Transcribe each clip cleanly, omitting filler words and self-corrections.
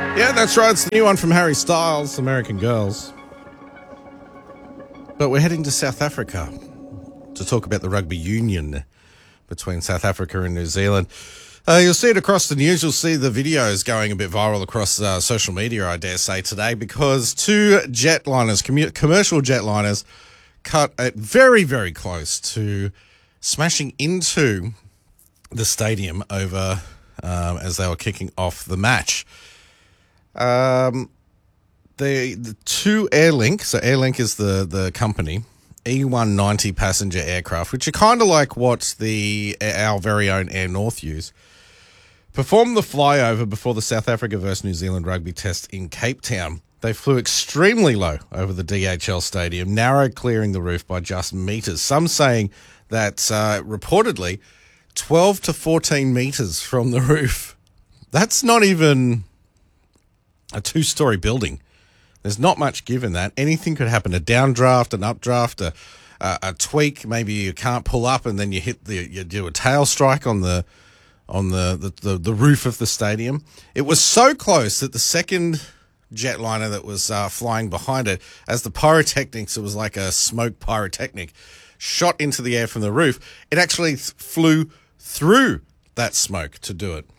Yeah, that's right. It's the new one from Harry Styles, American Girls. But we're heading to South Africa to talk about the rugby union between South Africa and New Zealand. You'll see it across the news. You'll see the videos going a bit viral across social media, I dare say, today, because two jetliners, commercial jetliners, cut it very, very close to smashing into the stadium over as they were kicking off the match. The two Airlink, so Airlink is the company, E190 passenger aircraft, which are kind of like what our very own Air North use, performed the flyover before the South Africa versus New Zealand rugby test in Cape Town. They flew extremely low over the DHL stadium, narrow clearing the roof by just metres. Some saying that reportedly 12 to 14 metres from the roof. That's not even a two-storey building. There's not much given that. Anything could happen. A downdraft, an updraft, a tweak. Maybe you can't pull up and then you do a tail strike on the roof of the stadium. It was so close that the second jetliner that was flying behind it, as the pyrotechnics, it was like a smoke pyrotechnic, shot into the air from the roof. It actually flew through that smoke to do it.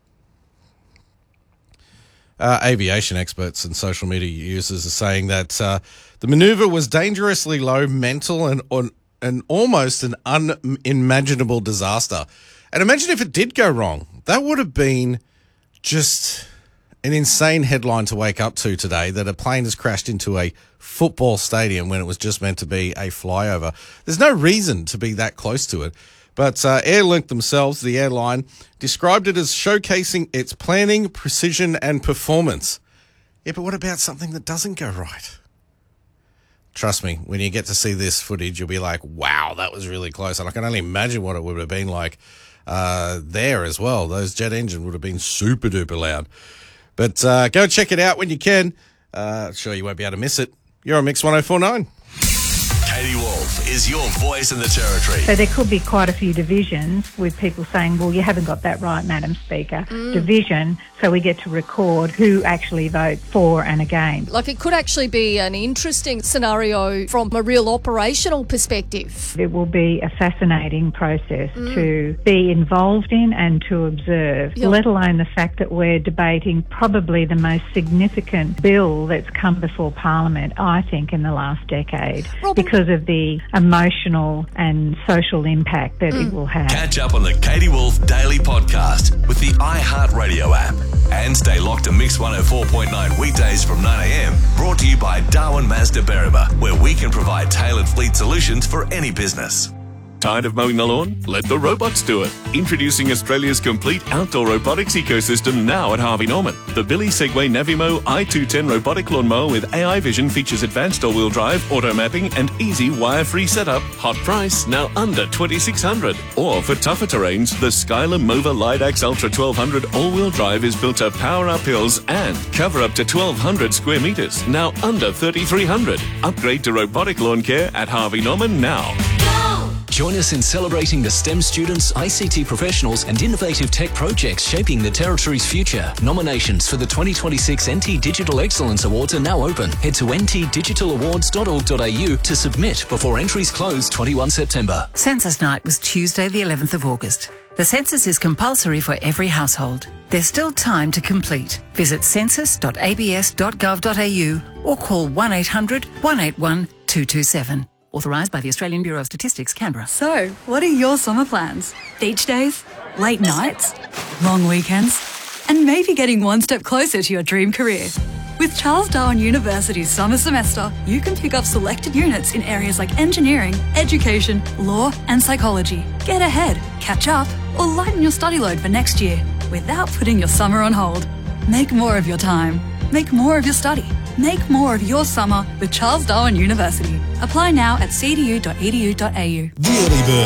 Aviation experts and social media users are saying that the maneuver was dangerously low, mental, and almost an unimaginable disaster. And imagine if it did go wrong. That would have been just an insane headline to wake up to today, that a plane has crashed into a football stadium when it was just meant to be a flyover. There's no reason to be that close to it. But Airlink themselves, the airline, described it as showcasing its planning, precision, and performance. Yeah, but what about something that doesn't go right? Trust me, when you get to see this footage, you'll be like, wow, that was really close. And I can only imagine what it would have been like there as well. Those jet engines would have been super duper loud. But go check it out when you can. Sure, you won't be able to miss it. You're on Mix 104.9. Katie Wolf is your voice in the territory. So there could be quite a few divisions with people saying, well, you haven't got that right, Madam Speaker. Division, so we get to record who actually vote for and against. Like, it could actually be an interesting scenario from a real operational perspective. It will be a fascinating process to be involved in and to observe, let alone the fact that we're debating probably the most significant bill that's come before Parliament, I think, in the last decade, because of the emotional and social impact that it will have. Catch up on the Katie Wolf Daily Podcast with the iHeartRadio app. And stay locked to Mix 104.9 weekdays from 9am. Brought to you by Darwin Mazda Berrima, where we can provide tailored fleet solutions for any business. Tired of mowing the lawn? Let the robots do it. Introducing Australia's complete outdoor robotics ecosystem now at Harvey Norman. The Billy Segway Navimo i210 robotic lawnmower with AI vision features advanced all-wheel drive, auto mapping, and easy wire-free setup. Hot price, now under $2,600. Or for tougher terrains, the Skyler Mova Lidax Ultra 1200 all-wheel drive is built to power up hills and cover up to 1,200 square metres, now under $3,300. Upgrade to robotic lawn care at Harvey Norman now. Join us in celebrating the STEM students, ICT professionals and innovative tech projects shaping the Territory's future. Nominations for the 2026 NT Digital Excellence Awards are now open. Head to ntdigitalawards.org.au to submit before entries close 21 September. Census night was Tuesday the 11th of August. The census is compulsory for every household. There's still time to complete. Visit census.abs.gov.au or call 1800 181 227. Authorised by the Australian Bureau of Statistics, Canberra. So, what are your summer plans? Beach days? Late nights? Long weekends? And maybe getting one step closer to your dream career. With Charles Darwin University's summer semester, you can pick up selected units in areas like engineering, education, law, and psychology. Get ahead, catch up, or lighten your study load for next year without putting your summer on hold. Make more of your time. Make more of your study. Make more of your summer with Charles Darwin University. Apply now at cdu.edu.au. The early bird